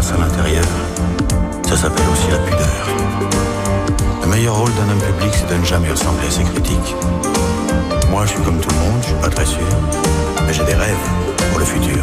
passe à l'intérieur, ça s'appelle aussi la pudeur. Le meilleur rôle d'un homme public, c'est de ne jamais ressembler à ses critiques. Moi, je suis comme tout le monde, je suis pas très sûr, mais j'ai des rêves pour le futur.